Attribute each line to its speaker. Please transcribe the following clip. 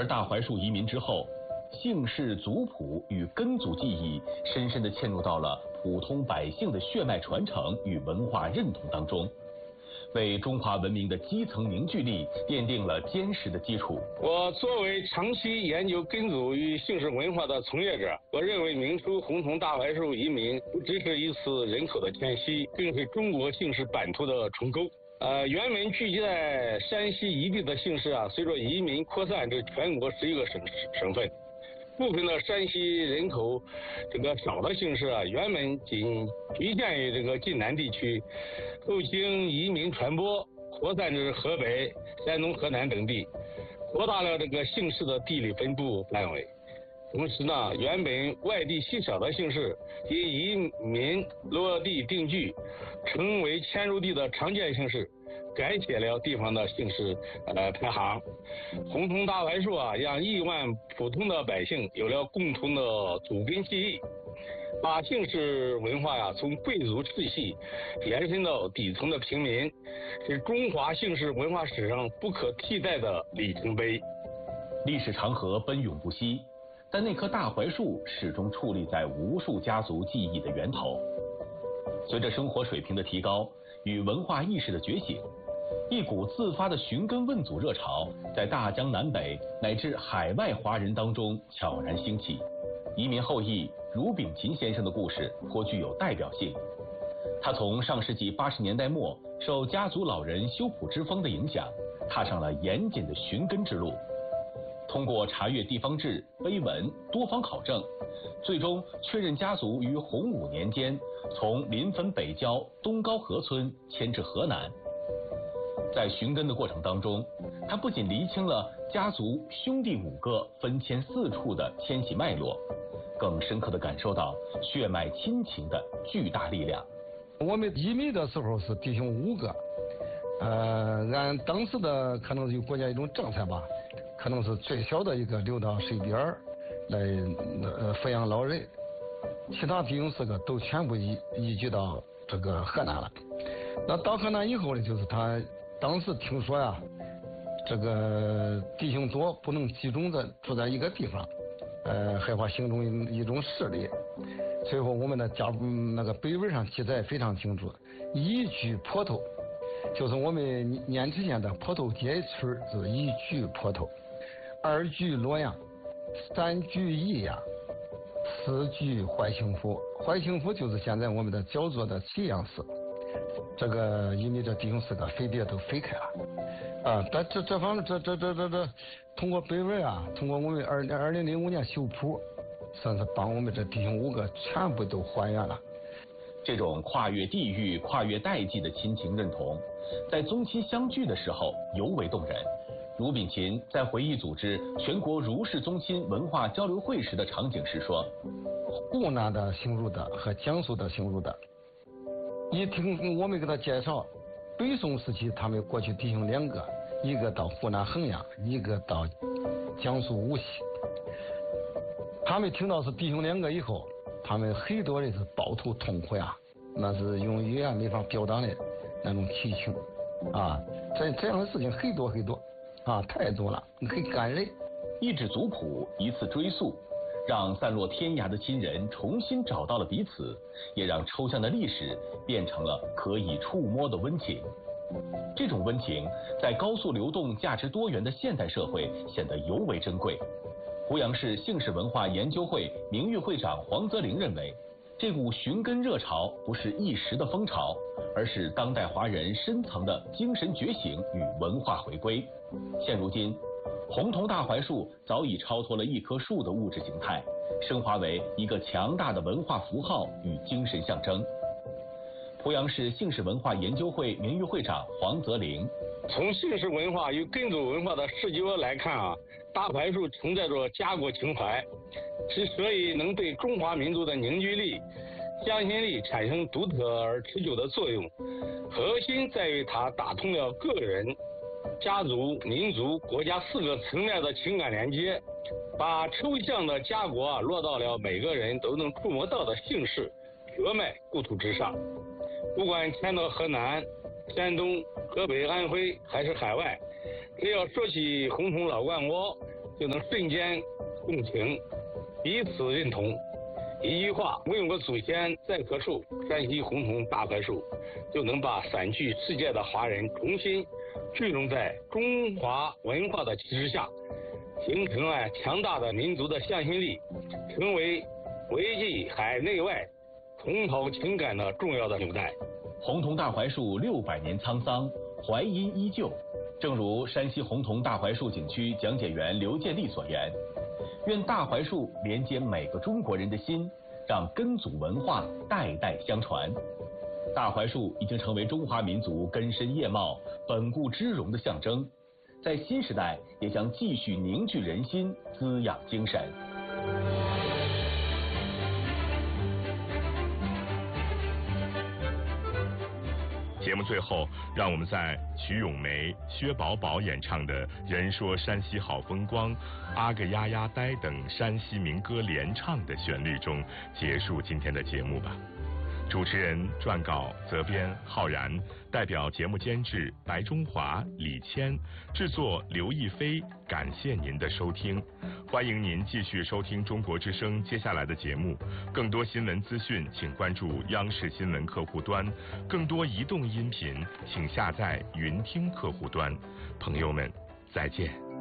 Speaker 1: 而大槐树移民之后，姓氏族谱与根族记忆深深地嵌入到了普通百姓的血脉传承与文化认同当中，为中华文明的基层凝聚力奠定了坚实的基础。
Speaker 2: 我作为长期研究根族与姓氏文化的从业者，我认为明初洪桐大槐树移民不只是一次人口的迁徙，更是中国姓氏版图的重构。原本聚集在山西一地的姓氏随着移民扩散至全国11个省份。部分的山西人口少的姓氏原本仅局限于晋南地区，后经移民传播，扩散至河北、山东、河南等地，扩大了姓氏的地理分布范围。同时原本外地稀少的姓氏因移民落地定居，成为迁入地的常见姓氏，改写了地方的姓氏排行。洪桐大槐树让亿万普通的百姓有了共同的祖根记忆，把姓氏文化从贵族世系延伸到底层的平民，是中华姓氏文化史上不可替代的里程碑。
Speaker 1: 历史长河奔涌不息，但那棵大槐树始终矗立在无数家族记忆的源头。随着生活水平的提高与文化意识的觉醒，一股自发的寻根问祖热潮在大江南北乃至海外华人当中悄然兴起。移民后裔卢炳琴先生的故事颇具有代表性。他从上世纪80年代末受家族老人修谱之风的影响，踏上了严谨的寻根之路。通过查阅地方志、碑文、多方考证，最终确认家族于洪武年间从临汾北郊东高河村迁至河南。在寻根的过程当中，他不仅厘清了家族兄弟5个分迁4处的迁徙脉络，更深刻地感受到血脉亲情的巨大力量。
Speaker 3: 我们移民的时候是弟兄5个，按当时的可能有国家一种政策吧，可能是最小的一个留到水边来抚养老人，其他弟兄4个都全部移居到河南了。那到河南以后呢，就是他当时听说弟兄多不能集中的住在一个地方，害怕形成一种势力。最后我们的碑文上记载非常清楚，1居坡头，就是我们念之县的坡头街村是1居坡头，2居洛阳，3居益阳，4居怀清府。怀清府就是现在我们的焦作的祁阳市。移民这弟兄4个分别都分开了但这方面通过碑文通过我们2005年修谱，算是帮我们这弟兄5个全部都还原了。
Speaker 1: 这种跨越地域、跨越代际的亲情认同，在宗亲相聚的时候尤为动人。卢炳琴在回忆组织全国儒士宗亲文化交流会时的场景时说：
Speaker 3: 湖南的姓卢的和江苏的姓卢的，一听我们给他介绍，北宋时期他们过去弟兄2个，一个到湖南衡阳，一个到江苏无锡。他们听到是弟兄2个以后，他们很多人是抱头痛哭那是用语言没法表达的那种奇情这样的事情很多很多太多了，很感人。
Speaker 1: 一纸族谱，一次追溯，让散落天涯的亲人重新找到了彼此，也让抽象的历史变成了可以触摸的温情。这种温情在高速流动、价值多元的现代社会显得尤为珍贵。湖阳市姓氏文化研究会名誉会长黄泽林认为，这股寻根热潮不是一时的风潮，而是当代华人深层的精神觉醒与文化回归。现如今，洪桐大槐树早已超脱了一棵树的物质形态，升华为一个强大的文化符号与精神象征。湖阳市姓氏文化研究会名誉会长黄泽林：
Speaker 2: 从姓氏文化与根族文化的视角来看大槐树承载着家国情怀，之所以能对中华民族的凝聚力、向心力产生独特而持久的作用，核心在于它打通了个人、家族、民族、国家4个层面的情感连接，把抽象的家国落到了每个人都能触摸到的姓氏、血脉、故土之上。不管迁到河南、山东、河北、安徽还是海外，只要说起洪桐老冠窝， 就能瞬间共情，彼此认同。一句话，我有个祖先在何处，山西洪桐大槐树，就能把散去世界的华人重新聚拢在中华文化的旗帜下，形成强大的民族的向心力，成为维系海内外同胞情感的重要的纽带。
Speaker 1: 洪桐大槐树600年沧桑，槐荫依旧。正如山西洪桐大槐树景区讲解员刘建立所言，愿大槐树连接每个中国人的心，让根祖文化代代相传。大槐树已经成为中华民族根深叶茂、本固枝荣的象征，在新时代也将继续凝聚人心，滋养精神。
Speaker 4: 节目最后，让我们在曲咏梅、薛宝宝演唱的《人说山西好风光》、《阿个呀呀呆》等山西民歌联唱的旋律中结束今天的节目吧。主持人、撰稿、责编浩然，代表节目监制白中华、李谦，制作刘亦菲。感谢您的收听，欢迎您继续收听中国之声接下来的节目。更多新闻资讯，请关注央视新闻客户端；更多移动音频，请下载云听客户端。朋友们，再见。